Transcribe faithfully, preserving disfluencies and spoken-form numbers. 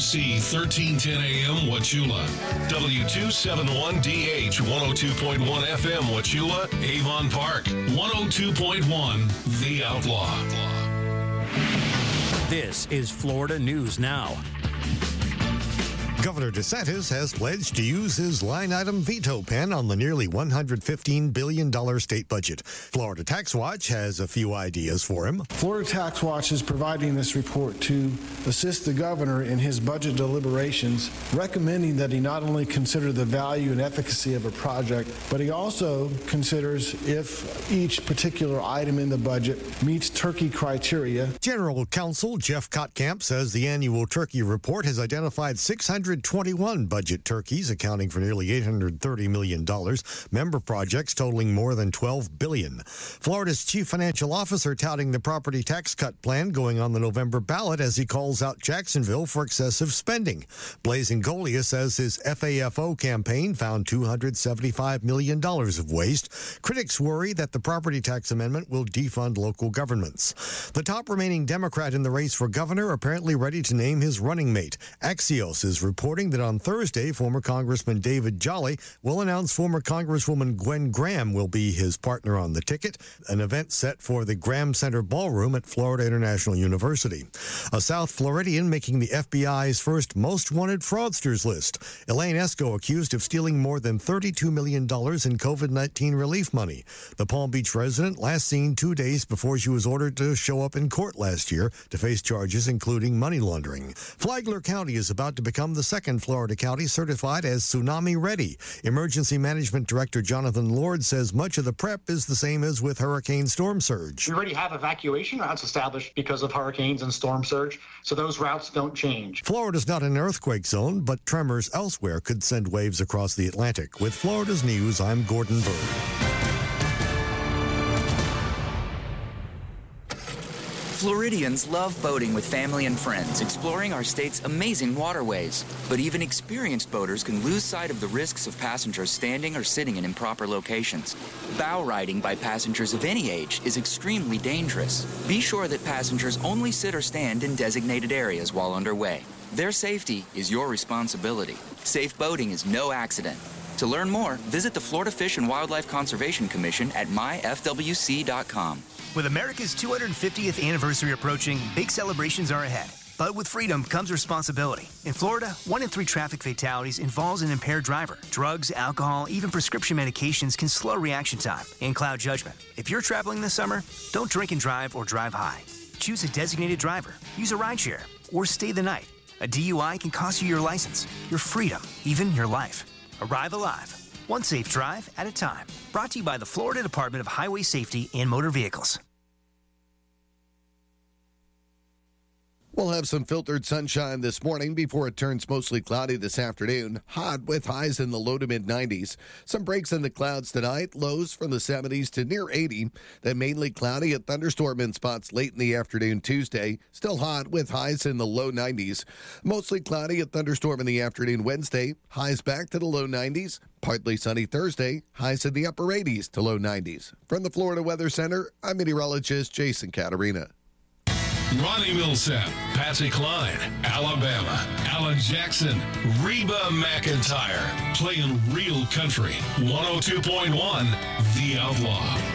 C thirteen ten A M Wauchula, W two seventy-one D H one oh two point one F M Wauchula, Avon Park, one oh two point one The Outlaw. This is Florida News Now. Governor DeSantis has pledged to use his line-item veto pen on the nearly one hundred fifteen billion dollars state budget. Florida Tax Watch has a few ideas for him. Florida Tax Watch is providing this report to assist the governor in his budget deliberations, recommending that he not only consider the value and efficacy of a project, but he also considers if each particular item in the budget meets turkey criteria. General Counsel Jeff Kottkamp says the annual turkey report has identified six hundred twenty-one budget turkeys, accounting for nearly eight hundred thirty million dollars, member projects totaling more than twelve billion dollars. Florida's chief financial officer touting the property tax cut plan going on the November ballot as he calls out Jacksonville for excessive spending. Blaise Ingoglia says his F A F O campaign found two hundred seventy-five million dollars of waste. Critics worry that the property tax amendment will defund local governments. The top remaining Democrat in the race for governor apparently ready to name his running mate. Axios is reporting reporting that on Thursday, former Congressman David Jolly will announce former Congresswoman Gwen Graham will be his partner on the ticket, an event set for the Graham Center Ballroom at Florida International University. A South Floridian making the F B I's first most wanted fraudsters list. Elaine Esco accused of stealing more than thirty-two million dollars in COVID nineteen relief money. The Palm Beach resident last seen two days before she was ordered to show up in court last year to face charges including money laundering. Flagler County is about to become the second Florida county certified as tsunami ready. Emergency Management Director Jonathan Lord says much of the prep is the same as with hurricane storm surge. We already have evacuation routes established because of hurricanes and storm surge, so those routes don't change. Florida's not an earthquake zone, but tremors elsewhere could send waves across the Atlantic. With Florida's News, I'm Gordon Bird. Floridians love boating with family and friends, exploring our state's amazing waterways. But even experienced boaters can lose sight of the risks of passengers standing or sitting in improper locations. Bow riding by passengers of any age is extremely dangerous. Be sure that passengers only sit or stand in designated areas while underway. Their safety is your responsibility. Safe boating is no accident. To learn more, visit the Florida Fish and Wildlife Conservation Commission at my f w c dot com. With America's two hundred fiftieth anniversary approaching, big celebrations are ahead. But with freedom comes responsibility. In Florida, one in three traffic fatalities involves an impaired driver. Drugs, alcohol, even prescription medications can slow reaction time and cloud judgment. If you're traveling this summer, don't drink and drive or drive high. Choose a designated driver, use a rideshare, or stay the night. A D U I can cost you your license, your freedom, even your life. Arrive alive. One safe drive at a time. Brought to you by the Florida Department of Highway Safety and Motor Vehicles. We'll have some filtered sunshine this morning before it turns mostly cloudy this afternoon. Hot with highs in the low to mid nineties. Some breaks in the clouds tonight. Lows from the seventies to near eighty. Then mainly cloudy at thunderstorm in spots late in the afternoon Tuesday. Still hot with highs in the low nineties. Mostly cloudy at thunderstorm in the afternoon Wednesday. Highs back to the low nineties. Partly sunny Thursday. Highs in the upper eighties to low nineties. From the Florida Weather Center, I'm meteorologist Jason Caterina. Ronnie Millsap, Patsy Cline, Alabama, Alan Jackson, Reba McEntire, playing real country. one oh two point one The Outlaw.